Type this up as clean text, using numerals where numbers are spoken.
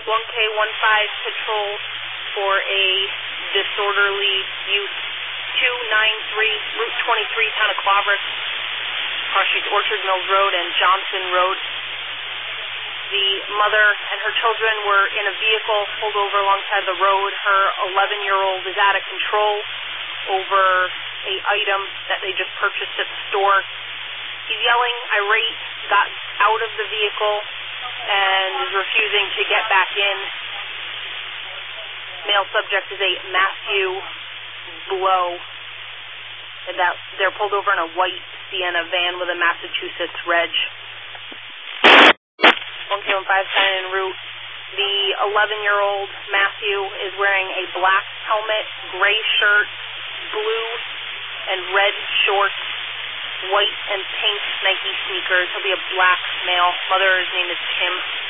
1K15 patrol for a disorderly youth. 293 Route 23, Town of Clovis, cross streets Orchard Mills Road and Johnson Road. The mother and her children were in a vehicle pulled over alongside the road. Her 11-year-old is out of control over a item that they just purchased at the store. He's yelling, irate, got out of the vehicle and is refusing to get back in. Male subject is a Matthew Blow. And they're pulled over in a white Sienna van with a Massachusetts reg. 1K15 en route. The 11-year-old Matthew is wearing a black helmet, gray shirt, blue and red shorts, white and pink Nike sneakers. He'll be a black male. Mother's name is Kim.